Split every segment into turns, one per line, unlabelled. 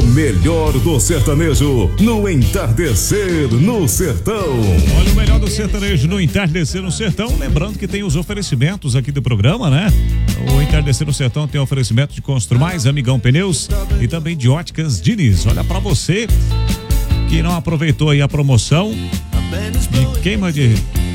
O melhor do sertanejo no Entardecer no Sertão.
Olha, o melhor do sertanejo no Entardecer no Sertão. Lembrando que tem os oferecimentos aqui do programa, né? O Entardecer no Sertão tem oferecimento de Construmais, Amigão Pneus e também de Óticas Diniz. Olha, pra você que não aproveitou aí a promoção de queima de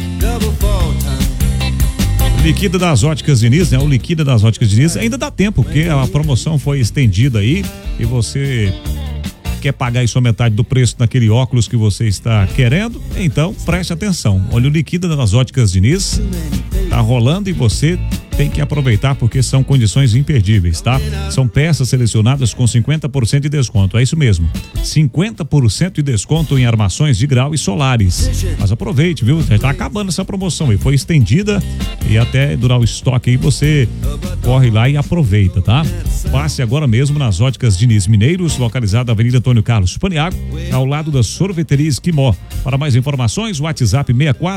liquida das Óticas Diniz, né? O liquida das Óticas Diniz ainda dá tempo, porque a promoção foi estendida aí e você quer pagar aí sua metade do preço naquele óculos que você está querendo, então preste atenção. Olha, o liquida das Óticas Diniz tá rolando e você tem que aproveitar porque são condições imperdíveis, tá? São peças selecionadas com 50% de desconto, é isso mesmo, 50% de desconto em armações de grau e solares. Mas aproveite, viu? Já tá acabando essa promoção e foi estendida e até durar o estoque aí você corre lá e aproveita, tá? Passe agora mesmo nas Óticas Diniz Mineiros, localizada na Avenida Antônio Carlos Paniago, ao lado da Sorveteria Esquimó. Para mais informações, WhatsApp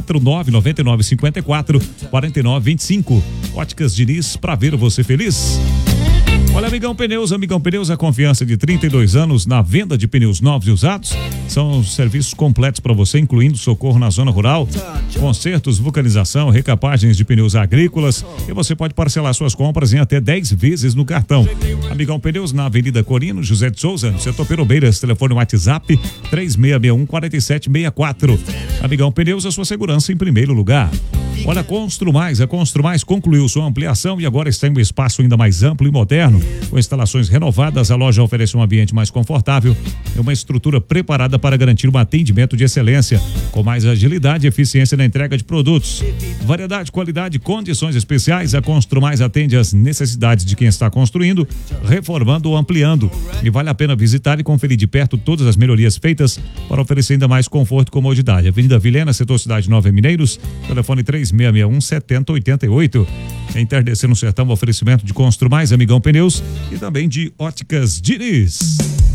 64999544925. Óticas Diniz, pra ver você feliz. Olha, Amigão Pneus, a confiança de 32 anos na venda de pneus novos e usados. São serviços completos para você, incluindo socorro na zona rural, consertos, vulcanização, recapagens de pneus agrícolas, e você pode parcelar suas compras em até 10 vezes no cartão. Amigão Pneus na Avenida Corino, José de Souza, no setor Perobeiras, telefone WhatsApp 3661-4764. Amigão Pneus, a sua segurança em primeiro lugar. Olha, a Construmais concluiu sua ampliação e agora está em um espaço ainda mais amplo e moderno. Com instalações renovadas, a loja oferece um ambiente mais confortável e uma estrutura preparada para garantir um atendimento de excelência, com mais agilidade e eficiência na entrega de produtos. Variedade, qualidade e condições especiais, a Construmais atende às necessidades de quem está construindo, reformando ou ampliando. E vale a pena visitar e conferir de perto todas as melhorias feitas para oferecer ainda mais conforto e comodidade. Avenida Vilhena, setor Cidade Nova, em Mineiros, telefone 3661-7088. Entardecer no Sertão, oferecimento de Construmais, Amigão Pneus e também de Óticas Diniz.